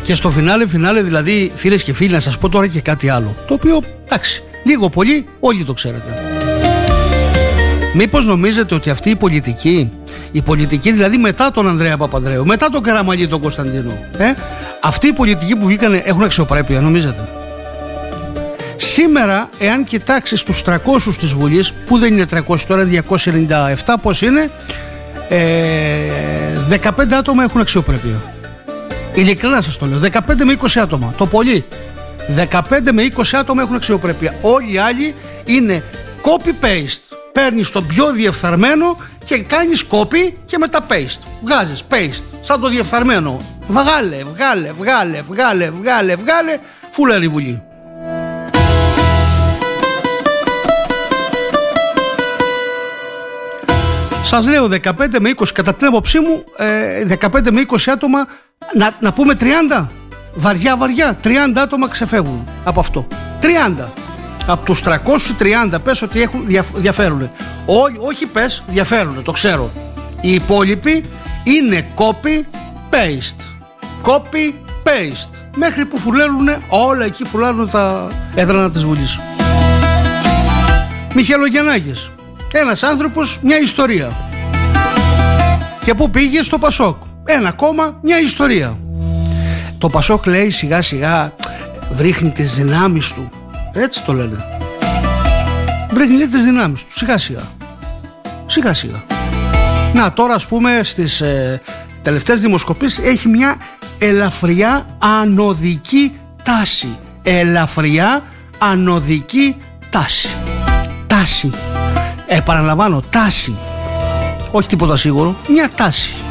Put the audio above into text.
Και στο φινάλε δηλαδή, φίλες και φίλοι, να σας πω τώρα και κάτι άλλο, το οποίο, εντάξει, λίγο πολύ όλοι το ξέρετε. Μήπως νομίζετε ότι αυτή η πολιτική δηλαδή μετά τον Ανδρέα Παπανδρέου, μετά τον Καραμανλή τον Κωνσταντίνο, αυτοί οι πολιτικοί που βγήκανε έχουν αξιοπρέπεια, νομίζετε? Σήμερα, εάν κοιτάξεις τους 300 της Βουλής, που δεν είναι 300 τώρα, 297 πώς είναι, 15 άτομα έχουν αξιοπρέπεια. Ειλικρινά σας το λέω, 15 με 20 άτομα, το πολύ. 15 με 20 άτομα έχουν αξιοπρέπεια. Όλοι οι άλλοι είναι copy-paste. Παίρνεις το πιο διεφθαρμένο και κάνεις copy και μετά paste. Βγάζεις paste, σαν το διεφθαρμένο. Βγάλε, φούλαρη Βουλή. Σας λέω 15 με 20, κατά την άποψή μου, 15 με 20 άτομα, να πούμε 30. Βαριά, 30 άτομα ξεφεύγουν από αυτό. 30. Από τους 330 πες ότι διαφέρουν. Όχι πες, διαφέρουν, το ξέρω. Οι υπόλοιποι είναι copy-paste. Copy-paste. Μέχρι που φουλέρουν όλα εκεί, φουλάρουν τα έδρανα της Βουλής. Μιχαηλογιαννάκης. Ένας άνθρωπος, μια ιστορία. Και που πήγε? Στο Πασόκ. Ένα κόμμα, μια ιστορία. Το Πασόκ, λέει, σιγά σιγά βρίχνει τις δυνάμεις του. Έτσι το λένε. Βρίχνει, λέει, τις δυνάμεις του. Σιγά σιγά. Να, τώρα ας πούμε στις τελευταίες δημοσκοπήσεις έχει μια ελαφριά ανωδική τάση. Τάση. Επαναλαμβάνω, τάση. Όχι τίποτα σίγουρο, μια τάση.